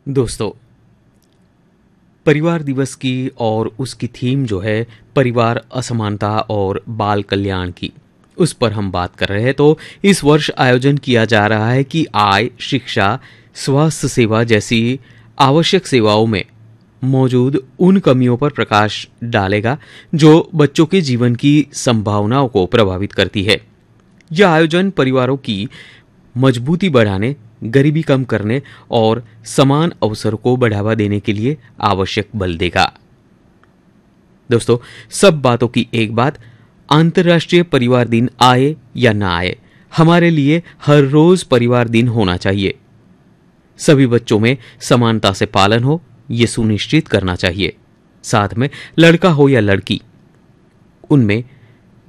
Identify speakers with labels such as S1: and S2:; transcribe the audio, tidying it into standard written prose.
S1: दोस्तों, परिवार दिवस की और उसकी थीम जो है परिवार असमानता और बाल कल्याण की, उस पर हम बात कर रहे हैं। तो इस वर्ष आयोजन किया जा रहा है कि आय, शिक्षा, स्वास्थ्य सेवा जैसी आवश्यक सेवाओं में मौजूद उन कमियों पर प्रकाश डालेगा जो बच्चों के जीवन की संभावनाओं को प्रभावित करती है। यह आयोजन परिवारों की मजबूती बढ़ाने, गरीबी कम करने और समान अवसरों को बढ़ावा देने के लिए आवश्यक बल देगा। दोस्तों, सब बातों की एक बात, अंतर्राष्ट्रीय परिवार दिन आए या ना आए, हमारे लिए हर रोज परिवार दिन होना चाहिए। सभी बच्चों में समानता से पालन हो, ये सुनिश्चित करना चाहिए। साथ में लड़का हो या लड़की, उनमें